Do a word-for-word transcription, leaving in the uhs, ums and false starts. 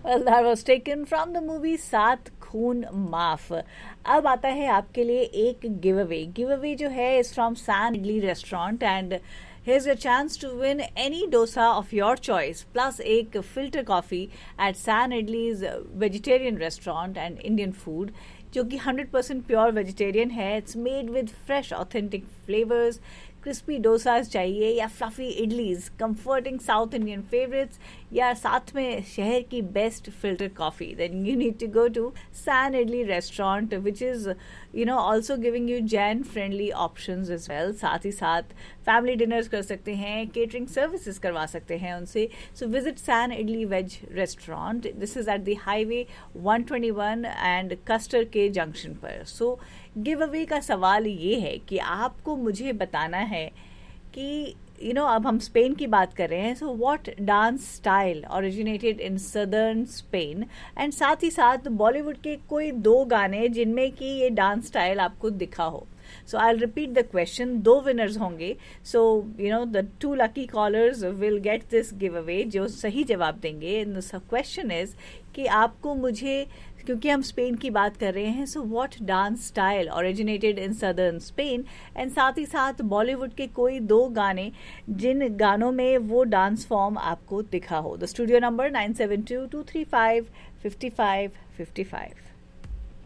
Well, that was taken from the movie सात खून माफ. अब आता है आपके लिए एक गिव अवे. गिव अवे जो है is from San Idli Restaurant and here's your chance to win any dosa of your choice plus एक filter coffee at San Idli's vegetarian restaurant and Indian food जो कि one hundred percent pure vegetarian है. It's made with fresh authentic flavours. Crispy dosas चाहिए या fluffy idlis, comforting south Indian favourites या साथ में शहर की best filter coffee, then you need to go to San idli restaurant which is you know also giving you Jain friendly options as well. साथ ही साथ family dinners कर सकते हैं, केटरिंग सर्विसेज करवा सकते हैं उनसे. So visit San idli veg restaurant. This is at the highway one twenty-one and castor के जंक्शन पर. सो गिव अवे का सवाल ये है कि आपको मुझे बताना है कि यू नो अब हम स्पेन की बात कर रहे हैं. So what dance style originated in southern Spain, and साथ ही साथ बॉलीवुड के कोई दो गाने जिनमें कि ये डांस स्टाइल आपको दिखा हो. So I'll repeat the question. दो winners होंगे. So you know the two lucky callers will get this giveaway जो सही जवाब देंगे. And the question is कि आपको मुझे, क्योंकि हम स्पेन की बात कर रहे हैं, so what dance style originated in southern Spain, and साथ ही साथ बॉलीवुड के कोई दो गाने जिन गानों में वो डांस फॉर्म आपको दिखा हो. The studio number nine seven two two three five five five five five.